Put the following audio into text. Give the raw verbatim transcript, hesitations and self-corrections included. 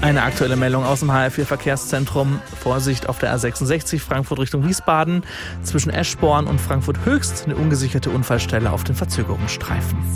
Eine aktuelle Meldung aus dem H R vier Verkehrszentrum. Vorsicht auf der A sechsundsechzig Frankfurt Richtung Wiesbaden. Zwischen Eschborn und Frankfurt Höchst eine ungesicherte Unfallstelle auf den Verzögerungsstreifen.